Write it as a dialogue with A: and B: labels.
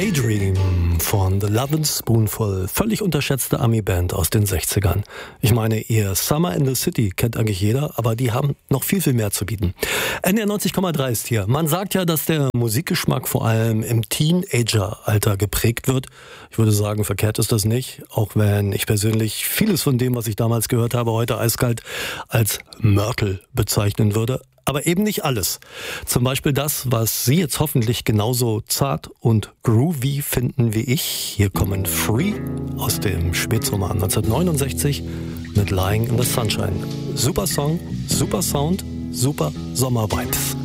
A: Daydream von The Lovin' Spoonful, völlig unterschätzte Ami-Band aus den 60ern. Ich meine, ihr Summer in the City kennt eigentlich jeder, aber die haben noch viel, viel mehr zu bieten. NDR 90,3 ist hier. Man sagt ja, dass der Musikgeschmack vor allem im Teenager-Alter geprägt wird. Ich würde sagen, verkehrt ist das nicht, auch wenn ich persönlich vieles von dem, was ich damals gehört habe, heute eiskalt als Mörtel bezeichnen würde. Aber eben nicht alles. Zum Beispiel das, was Sie jetzt hoffentlich genauso zart und groovy finden wie ich. Hier kommen Free aus dem Spätsommer 1969 mit Lying in the Sunshine. Super Song, super Sound, super Sommer-Vibes.